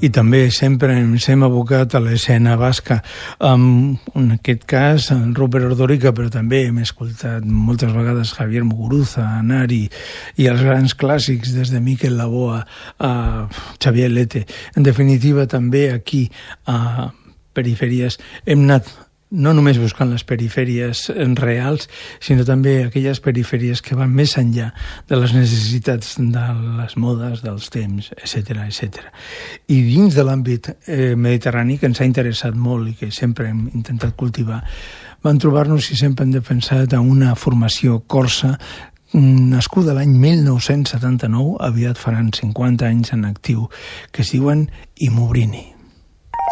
I també sempre ens hem abocat a l'escena basca, en aquest cas en Rupert Ordórica, però també hem escoltat moltes vegades Javier Muguruza, Nari i els grans clàssics des de Miquel Laboa a Xavier Lete. En definitiva, també aquí a Perifèries hem anat no només buscant les perifèries reals, sinó també aquelles perifèries que van més enllà de les necessitats de les modes, dels temps, etc. I dins de l'àmbit mediterrani, que ens ha interessat molt i que sempre hem intentat cultivar, van trobar-nos i sempre hem defensat una formació corsa nascuda l'any 1979, aviat faran 50 anys en actiu, que es diuen I Mubrini.